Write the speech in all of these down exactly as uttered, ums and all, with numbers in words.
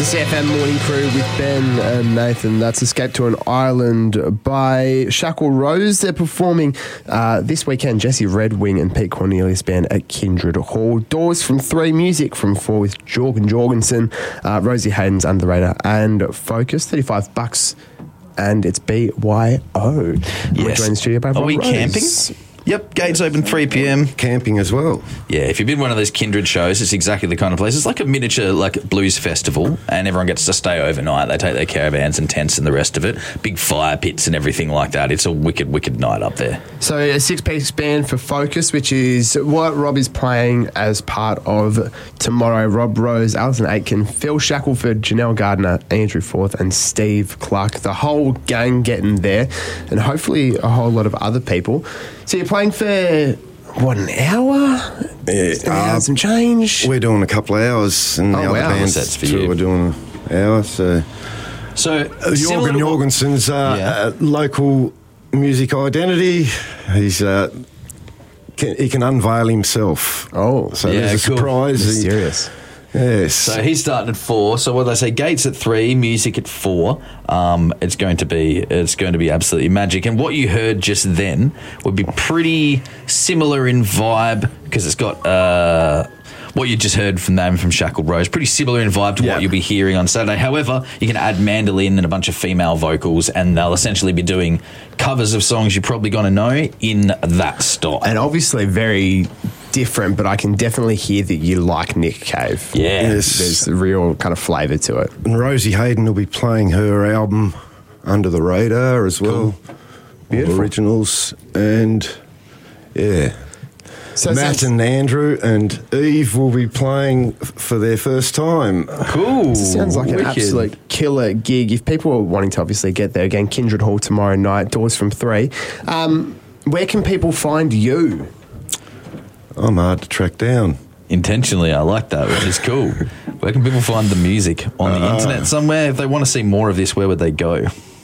C F M Morning Crew with Ben and Nathan. That's Escape to an Island by Shackle Rose. They're performing uh, this weekend. Jesse Redwing and Pete Cornelius Band at Kindred Hall. Doors from three, music from four with Jorgen Jorgensen, uh, Rosie Hayden's Under the Radar and Focus. thirty-five bucks and it's B Y O. Yes. We're joined in the studio by Are Rob we Rose. camping? Yep, gates open three p.m. Camping as well. Yeah, if you've been to one of those Kindred shows, it's exactly the kind of place. It's like a miniature like blues festival, and everyone gets to stay overnight. They take their caravans and tents and the rest of it. Big fire pits and everything like that. It's a wicked, wicked night up there. So a six-piece band for Focus, which is what Rob is playing as part of tomorrow. Rob Rose, Alison Aitken, Phil Shackelford, Janelle Gardner, Andrew Forth and Steve Clark. The whole gang getting there, and hopefully a whole lot of other people. So you're playing for, what, an hour? Yeah, An hour and some change? We're doing a couple of hours, and the Oh, other wow. bands That's for too you. are doing an hour. So, So, uh, similar Jorgen to what- Jorgensen's uh, Yeah. uh, local music identity. He's uh, can, he can unveil himself. Oh, so yeah, there's a cool. surprise. He- Mysterious. yes. So he's starting at four. So what they say, gates at three, music at four. Um, it's going to be it's going to be absolutely magic. And what you heard just then would be pretty similar in vibe because it's got uh, what you just heard from them from Shackled Rose. Pretty similar in vibe to Yeah. what you'll be hearing on Saturday. However, you can add mandolin and a bunch of female vocals, and they'll essentially be doing covers of songs you're probably going to know in that style. And obviously very different, but I can definitely hear that you like Nick Cave. Yeah. Yes. There's a real kind of flavour to it. And Rosie Hayden will be playing her album Under the Radar as well. Beautiful. All originals. And, yeah. So Matt sounds- and Andrew and Eve will be playing f- for their first time. Cool. Sounds like an Wicked. absolute killer gig. If people are wanting to obviously get there, again, Kindred Hall tomorrow night, doors from three. Um, where can people find you? I'm hard to track down. Intentionally, I like that, which is cool. Where can people find the music? On the Uh, internet somewhere? If they want to see more of this, where would they go?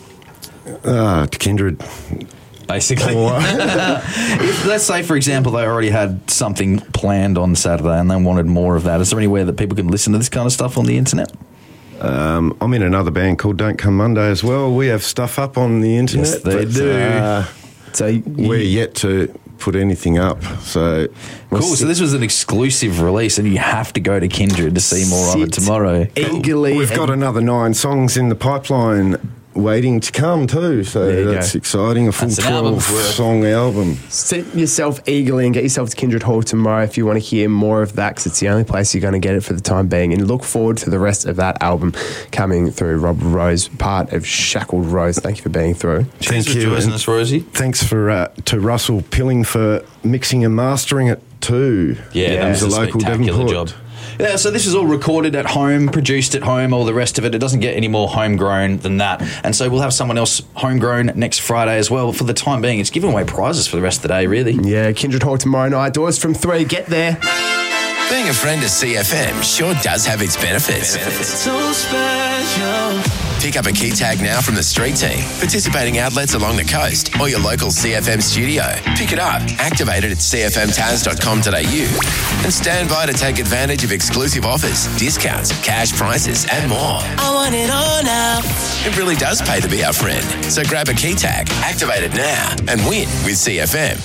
Ah, to Kindred. Basically. If, let's say, for example, they already had something planned on Saturday and they wanted more of that. Is there anywhere that people can listen to this kind of stuff on the internet? Um, I'm in another band called Don't Come Monday as well. We have stuff up on the internet. Yes, they but, do. Uh, So you, we're yet to put anything up. So Cool. So this was an exclusive release and you have to go to Kindred to see more of it Sit tomorrow. eagerly. we've got and- another nine songs in the pipeline waiting to come too. So There you that's go. exciting. A full That's an album's twelve worth. song album. Sit yourself eagerly and get yourself to Kindred Hall tomorrow if you want to hear more of that, because it's the only place you're going to get it for the time being. And look forward to the rest of that album coming through. Rob Rose, part of Shackled Rose. Thank you for being through. Thank Cheers for you. joining And us, Rosie. thanks for uh, to Russell Pilling for mixing and mastering it too. Yeah, that He's was a a local spectacular Devonport. job. Yeah, so this is all recorded at home, produced at home, all the rest of it. It doesn't get any more homegrown than that. And so we'll have someone else homegrown next Friday as well. For the time being, it's giving away prizes for the rest of the day, really. Yeah, Kindred Hall tomorrow night. Doors from three. Get there. Being a friend of C F M sure does have its benefits. So special. Pick up a key tag now from the street team, participating outlets along the coast, or your local C F M studio. Pick it up, activate it at c f m taz dot com dot a u, and stand by to take advantage of exclusive offers, discounts, cash prizes, and more. I want it all now. It really does pay to be our friend. So grab a key tag, activate it now, and win with C F M.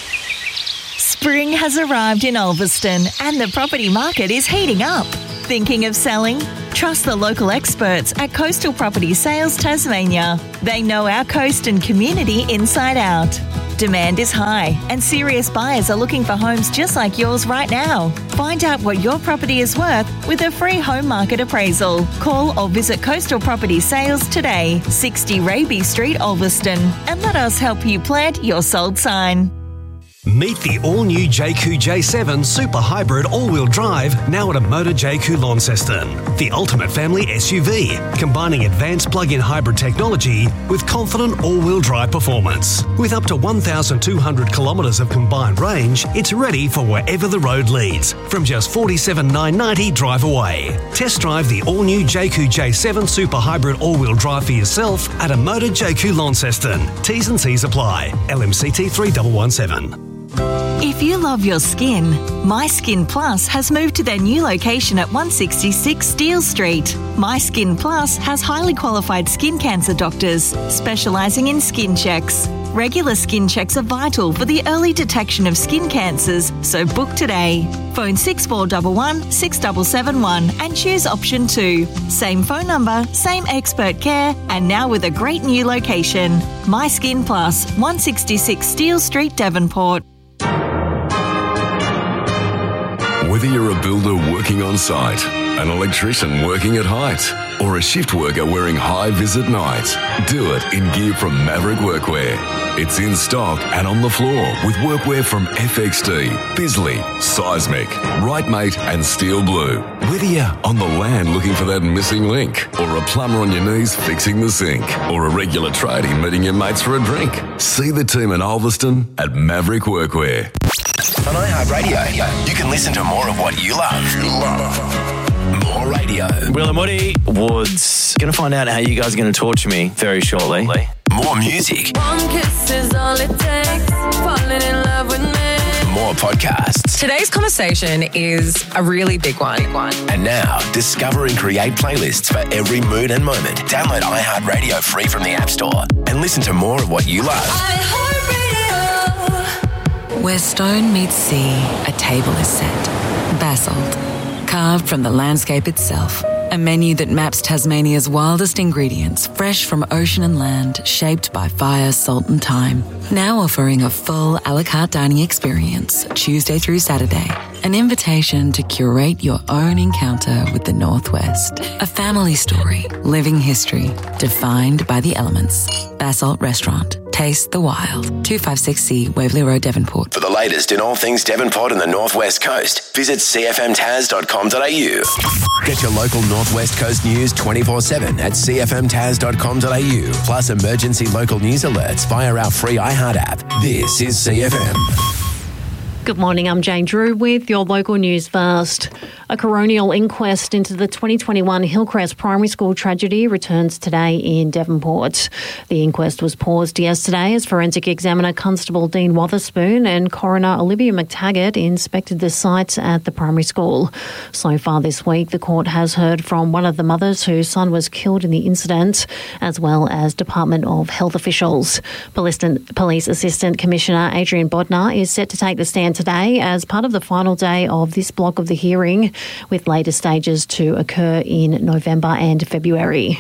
Spring has arrived in Ulverston and the property market is heating up. Thinking of selling? Trust the local experts at Coastal Property Sales Tasmania. They know our coast and community inside out. Demand is high and serious buyers are looking for homes just like yours right now. Find out what your property is worth with a free home market appraisal. Call or visit Coastal Property Sales today, sixty Raby Street, Ulverston, and let us help you plant your sold sign. Meet the all-new J Q J seven Super Hybrid all-wheel drive now at a Motor J Q Launceston. The ultimate family S U V, combining advanced plug-in hybrid technology with confident all-wheel drive performance. With up to one thousand two hundred kilometres of combined range, it's ready for wherever the road leads, from just forty-seven thousand nine hundred ninety drive away. Test drive the all-new J Q J seven Super Hybrid all-wheel drive for yourself at a Motor J Q Launceston. T's and C's apply. L M C T three one one seven. If If you love your skin, My Skin Plus has moved to their new location at one sixty-six Steele Street. My Skin Plus has highly qualified skin cancer doctors specialising in skin checks. Regular skin checks are vital for the early detection of skin cancers, so book today. Phone six four one one, six seven seven one and choose option two. Same phone number, same expert care, and now with a great new location. My Skin Plus, one sixty-six Steele Street, Devonport. Whether you're a builder working on site, an electrician working at height, or a shift worker wearing high-vis at night, do it in gear from Maverick Workwear. It's in stock and on the floor with workwear from F X D, Bisley, Seismic, Rightmate and Steel Blue. Whether you're on the land looking for that missing link, or a plumber on your knees fixing the sink, or a regular tradie meeting your mates for a drink, see the team in Ulverston at Maverick Workwear. On iHeartRadio, you can listen to more of what you love. You love. More radio. Will and Woody Woods. Going to find out how you guys are going to torture me very shortly. More music. One kiss is all it takes. Falling in love with me. More podcasts. Today's conversation is a really big one. Big one. And now, discover and create playlists for every mood and moment. Download iHeartRadio free from the App Store and listen to more of what you love. iHeartRadio. Where stone meets sea, a table is set. Basalt, carved from the landscape itself. A menu that maps Tasmania's wildest ingredients, fresh from ocean and land, shaped by fire, salt and time. Now offering a full a la carte dining experience, Tuesday through Saturday. An invitation to curate your own encounter with the Northwest. A family story, living history, defined by the elements. Basalt Restaurant. Taste the wild. two fifty-six C, Waverley Road, Devonport. For the latest in all things Devonport and the Northwest Coast, visit c f m taz dot com dot a u. Get your local Northwest Coast news twenty-four seven at c f m taz dot com dot a u. Plus emergency local news alerts via our free iHeart app. This is C F M. Good morning, I'm Jane Drew with your local news first. A coronial inquest into the twenty twenty-one Hillcrest Primary School tragedy returns today in Devonport. The inquest was paused yesterday as Forensic Examiner Constable Dean Wotherspoon and Coroner Olivia McTaggart inspected the site at the primary school. So far this week, the court has heard from one of the mothers whose son was killed in the incident, as well as Department of Health officials. Police Assistant Commissioner Adrian Bodnar is set to take the stand today as part of the final day of this block of the hearing, with later stages to occur in November and February.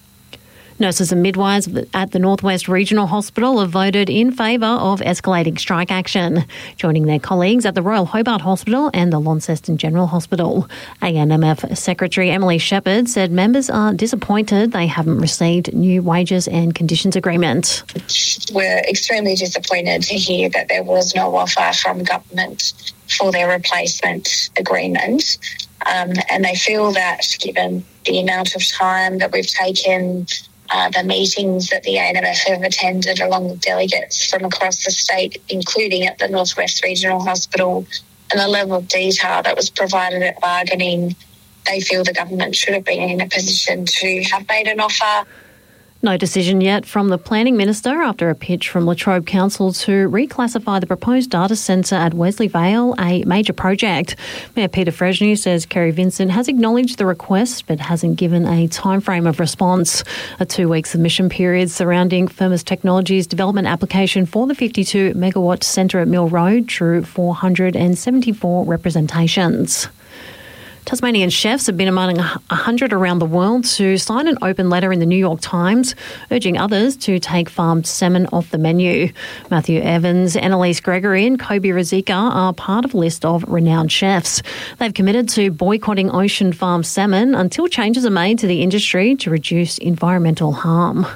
Nurses and midwives at the Northwest Regional Hospital have voted in favour of escalating strike action, joining their colleagues at the Royal Hobart Hospital and the Launceston General Hospital. A N M F Secretary Emily Shepherd said members are disappointed they haven't received new wages and conditions agreement. We're extremely disappointed to hear that there was no offer from government for their replacement agreement. Um, and they feel that given the amount of time that we've taken, uh, the meetings that the A N M F have attended along with delegates from across the state, including at the Northwest Regional Hospital, and the level of detail that was provided at bargaining, they feel the government should have been in a position to have made an offer. No decision yet from the Planning Minister after a pitch from Latrobe Council to reclassify the proposed data centre at Wesley Vale a major project. Mayor Peter Freshney says Kerry Vincent has acknowledged the request but hasn't given a timeframe of response. A two-week submission period surrounding Firmus Technologies' development application for the fifty-two megawatt centre at Mill Road drew four hundred seventy-four representations. Tasmanian chefs have been among one hundred around the world to sign an open letter in the New York Times, urging others to take farmed salmon off the menu. Matthew Evans, Annalise Gregory and Kobe Razika are part of a list of renowned chefs. They've committed to boycotting ocean farmed salmon until changes are made to the industry to reduce environmental harm.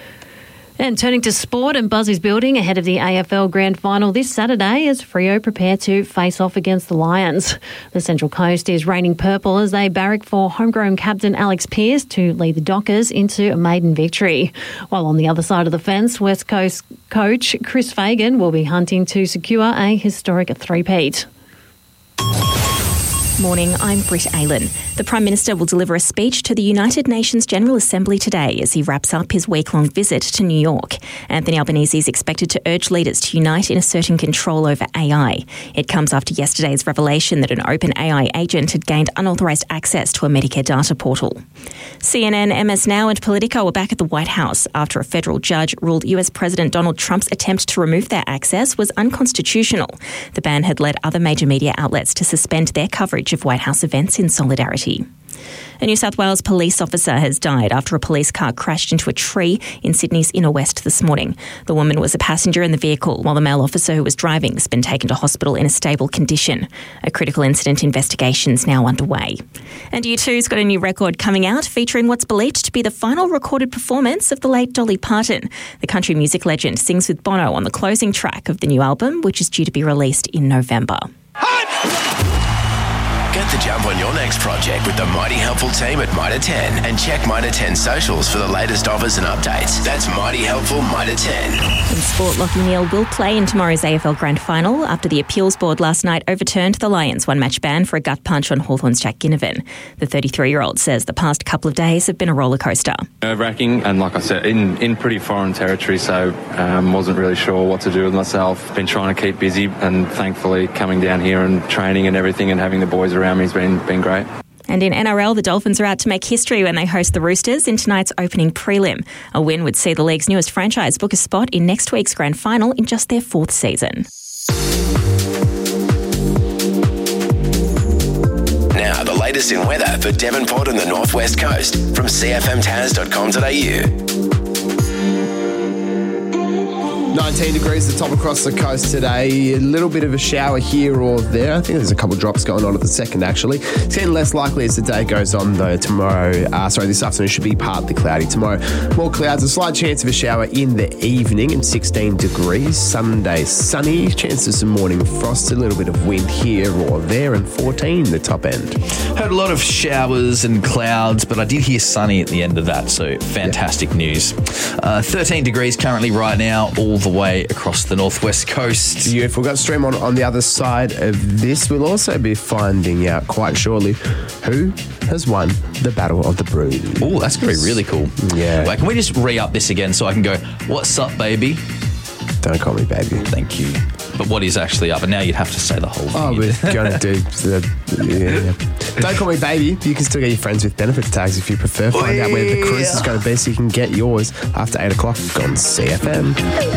And turning to sport, and Buzz is building ahead of the A F L Grand Final this Saturday as Freo prepare to face off against the Lions. The Central Coast is raining purple as they barrack for homegrown captain Alex Pearce to lead the Dockers into a maiden victory. While on the other side of the fence, West Coast coach Chris Fagan will be hunting to secure a historic three-peat. Morning, I'm Britt Aylan. The Prime Minister will deliver a speech to the United Nations General Assembly today as he wraps up his week-long visit to New York. Anthony Albanese is expected to urge leaders to unite in asserting control over A I. It comes after yesterday's revelation that an open A I agent had gained unauthorised access to a Medicare data portal. C N N, M S Now and Politico are back at the White House after a federal judge ruled U S President Donald Trump's attempt to remove their access was unconstitutional. The ban had led other major media outlets to suspend their coverage of White House events in solidarity. A New South Wales police officer has died after a police car crashed into a tree in Sydney's inner west this morning. The woman was a passenger in the vehicle, while the male officer who was driving has been taken to hospital in a stable condition. A critical incident investigation is now underway. And U two's got a new record coming out featuring what's believed to be the final recorded performance of the late Dolly Parton. The country music legend sings with Bono on the closing track of the new album, which is due to be released in November. Get the jump on your next project with the Mighty Helpful team at Mitre ten and check Mitre ten socials for the latest offers and updates. That's Mighty Helpful Mitre ten. In sport, Lachie Neale will play in tomorrow's A F L Grand Final after the appeals board last night overturned the Lions' one-match ban for a gut punch on Hawthorn's Jack Ginnivan. The thirty-three-year-old says the past couple of days have been a roller coaster. Nerve-wracking, and like I said, in, in pretty foreign territory, so um, wasn't really sure what to do with myself. Been trying to keep busy, and thankfully coming down here and training and everything and having the boys around me has been, been great. And in N R L, the Dolphins are out to make history when they host the Roosters in tonight's opening prelim. A win would see the league's newest franchise book a spot in next week's grand final in just their fourth season. Now, the latest in weather for Devonport and the Northwest Coast from c f m taz dot com dot a u. nineteen degrees the top across the coast today. A little bit of a shower here or there. I think there's a couple of drops going on at the second, actually. It's getting less likely as the day goes on, though. Tomorrow, uh, sorry, this afternoon should be partly cloudy. Tomorrow, more clouds, a slight chance of a shower in the evening and sixteen degrees. Sunday, sunny. Chance of some morning frost. A little bit of wind here or there, and fourteen the top end. Heard a lot of showers and clouds, but I did hear sunny at the end of that, so fantastic yeah. news. Uh, thirteen degrees currently right now, all the way across the northwest coast. Beautiful. Got stream on on the other side of this. We'll also be finding out quite shortly who has won the Battle of the Brews. Oh, that's going to be really cool. Yeah. Wait, can we just re-up this again so I can go, what's up, baby? Don't call me baby. Thank you. But what is actually up? And now you'd have to say the whole thing. Oh, we're going to do the... Yeah. Don't call me baby. You can still get your friends with benefits tags if you prefer. Find oh, yeah. out where the cruise is going to be so you can get yours after eight o'clock on C F M.